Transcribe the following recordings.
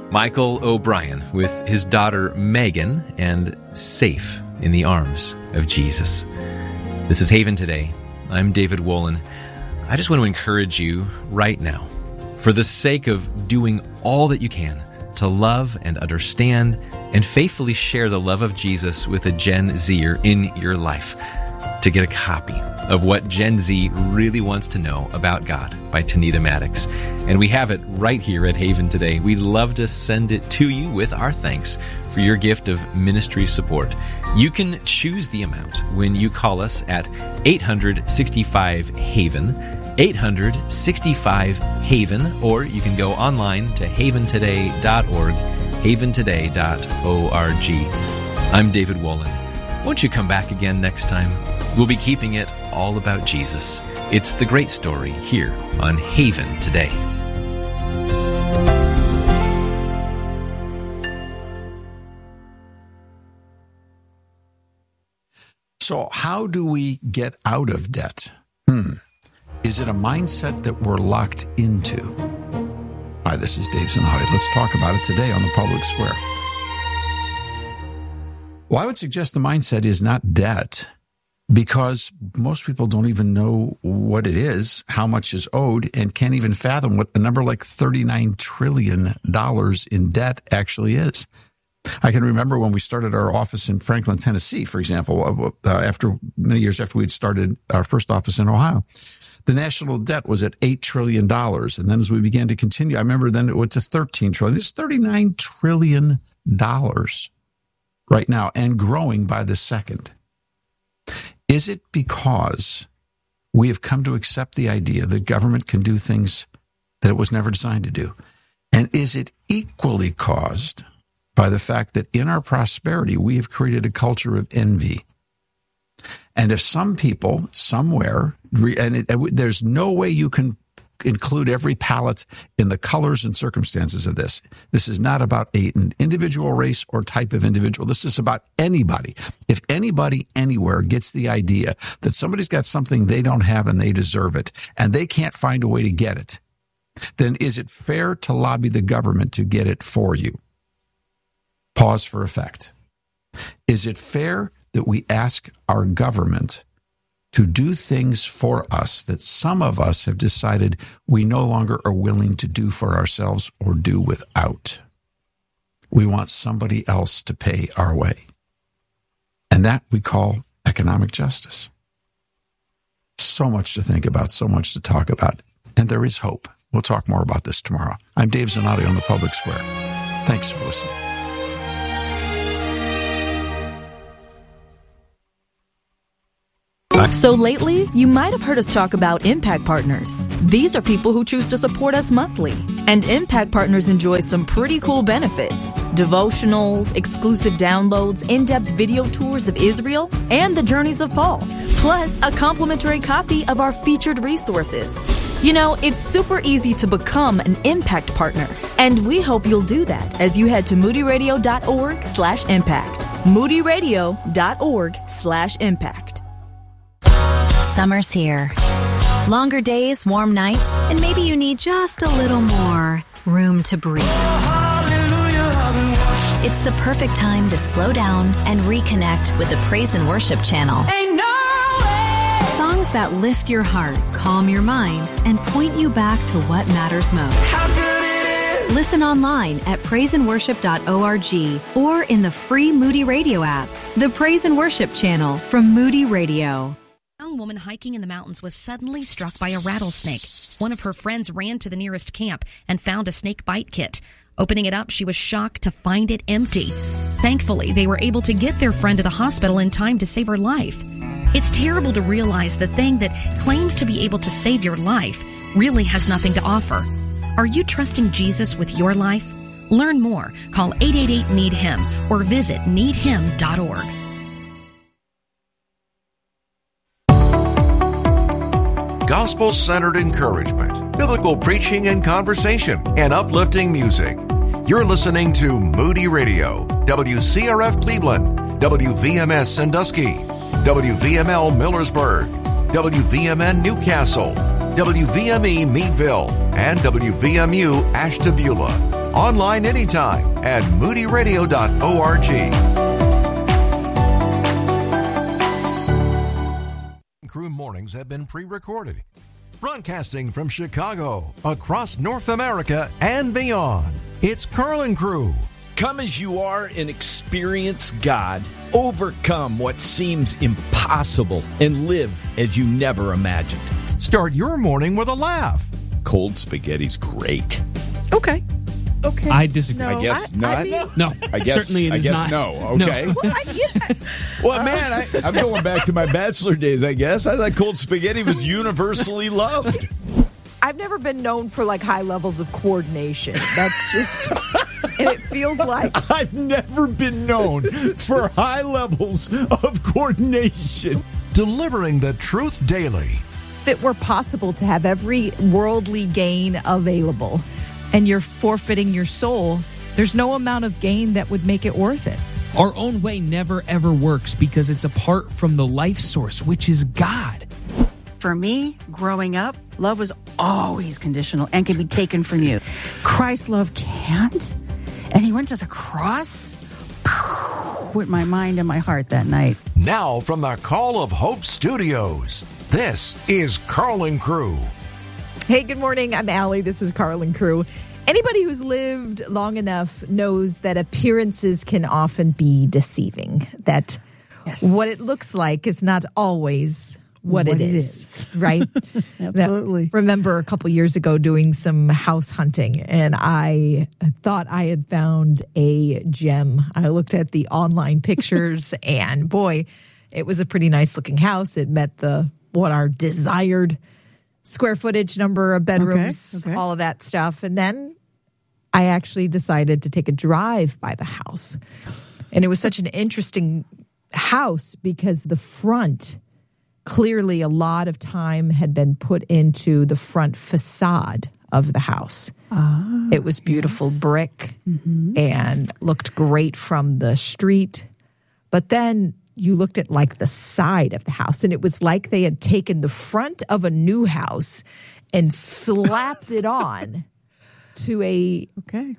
Michael O'Brien with his daughter Megan and Safe in the Arms of Jesus. This is Haven Today. I'm David Wolin. I just want to encourage you right now, for the sake of doing all that you can to love and understand and faithfully share the love of Jesus with a Gen Zer in your life, to get a copy of What Gen Z Really Wants to Know About God by Tanita Maddox. And we have it right here at Haven Today. We'd love to send it to you with our thanks for your gift of ministry support. You can choose the amount when you call us at 865-HAVEN, 865-HAVEN, or you can go online to haventoday.org, haventoday.org. I'm David Wolin. Won't you come back again next time? We'll be keeping it all about Jesus. It's the great story here on Haven Today. So how do we get out of debt? Is it a mindset that we're locked into? Hi, this is Dave Zanotti. Let's talk about it today on the Public Square. Well, I would suggest the mindset is not debt, because most people don't even know what it is, how much is owed, and can't even fathom what a number like $39 trillion in debt actually is. I can remember when we started our office in Franklin, Tennessee, for example, many years after we'd started our first office in Ohio. The national debt was at $8 trillion. And then as we began to continue, I remember then it went to $13 trillion. It's $39 trillion right now, and growing by the second. Is it because we have come to accept the idea that government can do things that it was never designed to do? And is it equally caused by the fact that in our prosperity, we have created a culture of envy? And if some people somewhere, there's no way you can include every palette in the colors and circumstances of this. This is not about an individual race or type of individual. This is about anybody. If anybody anywhere gets the idea that somebody's got something they don't have and they deserve it, and they can't find a way to get it, then is it fair to lobby the government to get it for you? Pause for effect. Is it fair that we ask our government to do things for us that some of us have decided we no longer are willing to do for ourselves or do without? We want somebody else to pay our way. And that we call economic justice. So much to think about, so much to talk about. And there is hope. We'll talk more about this tomorrow. I'm Dave Zanotti on the Public Square. Thanks for listening. So lately, you might have heard us talk about Impact Partners. These are people who choose to support us monthly. And Impact Partners enjoy some pretty cool benefits. Devotionals, exclusive downloads, in-depth video tours of Israel, and the journeys of Paul. Plus, a complimentary copy of our featured resources. You know, it's super easy to become an Impact Partner. And we hope you'll do that as you head to moodyradio.org/impact. moodyradio.org/impact. Summer's here. Longer days, warm nights, and maybe you need just a little more room to breathe. It's the perfect time to slow down and reconnect with the Praise and Worship channel. Songs that lift your heart, calm your mind, and point you back to what matters most. Listen online at praiseandworship.org or in the free Moody Radio app. The Praise and Worship channel from Moody Radio. A young woman hiking in the mountains was suddenly struck by a rattlesnake. One of her friends ran to the nearest camp and found a snake bite kit. Opening it up, she was shocked to find it empty. Thankfully, they were able to get their friend to the hospital in time to save her life. It's terrible to realize the thing that claims to be able to save your life really has nothing to offer. Are you trusting Jesus with your life? Learn more. Call 888-NEED-HIM or visit needhim.org. Gospel-centered encouragement, biblical preaching and conversation, and uplifting music. You're listening to Moody Radio, WCRF Cleveland, WVMS Sandusky, WVML Millersburg, WVMN Newcastle, WVME Meadville, and WVMU Ashtabula. Online anytime at moodyradio.org. Crew mornings have been pre-recorded. Broadcasting from Chicago, across North America, and beyond. It's Carlin Crew. Come as you are and experience God. Overcome what seems impossible and live as you never imagined. Start your morning with a laugh. Cold spaghetti's great. Okay. I disagree. I guess not. No. I guess, certainly it is not. No. Okay. No. Well, man, I'm going back to my bachelor days, I guess. I thought cold spaghetti was universally loved. I've never been known for like high levels of coordination. That's just, and it feels like I've never been known for high levels of coordination. Delivering the truth daily. if it were possible to have every worldly gain available and you're forfeiting your soul, there's no amount of gain that would make it worth it. Our own way never ever works because it's apart from the life source, which is God. For me, growing up, love was always conditional and can be taken from you. Christ's love can't. And he went to the cross with my mind and my heart that night. Now from the Call of Hope Studios, this is Carlin Crew. Hey, good morning. I'm Allie. This is Carlin Crew. Anybody who's lived long enough knows that appearances can often be deceiving, that what it looks like is not always what it is. Right? Absolutely. Remember a couple years ago doing some house hunting, and I thought I had found a gem. I looked at the online pictures, and boy, it was a pretty nice looking house. It met what our desired square footage, number of bedrooms, all of that stuff. And then I actually decided to take a drive by the house. And it was such an interesting house because the front, clearly a lot of time had been put into the front facade of the house. It was beautiful brick and looked great from the street. But then you looked at like the side of the house, and it was like they had taken the front of a new house and slapped it on to to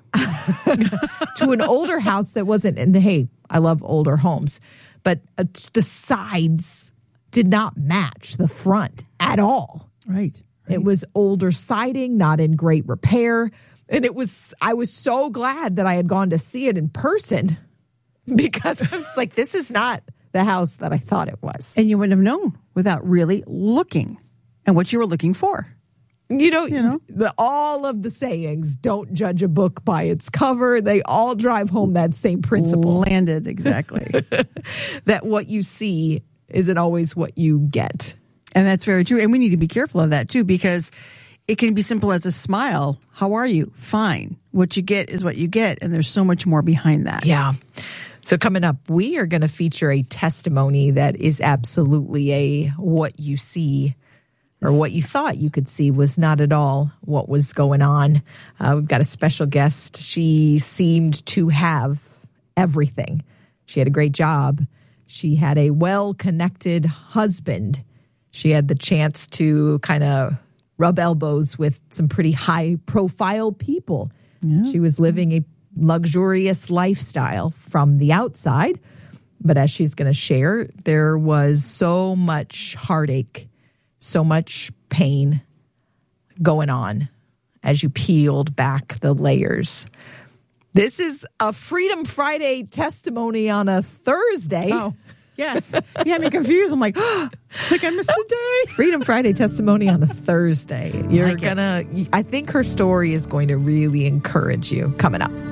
an older house that wasn't. And hey, I love older homes, but the sides did not match the front at all. Right. It was older siding, not in great repair, and I was so glad that I had gone to see it in person because I was like, this is not the house that I thought it was. And you wouldn't have known without really looking at what you were looking for. You know, all of the sayings, don't judge a book by its cover, they all drive home that same principle. Landed, exactly. That what you see isn't always what you get. And that's very true. And we need to be careful of that, too, because it can be simple as a smile. How are you? Fine. What you get is what you get. And there's so much more behind that. Yeah. So coming up, we are going to feature a testimony that is absolutely what you see or what you thought you could see was not at all what was going on. We've got a special guest. She seemed to have everything. She had a great job. She had a well-connected husband. She had the chance to kind of rub elbows with some pretty high-profile people. Yeah. She was living a luxurious lifestyle from the outside, but as she's going to share, there was so much heartache, so much pain going on as you peeled back the layers. This is a Freedom Friday testimony on a Thursday. Oh, yes. You had me confused. I'm like I missed a day. Freedom Friday testimony on a Thursday. I think her story is going to really encourage you. Coming up.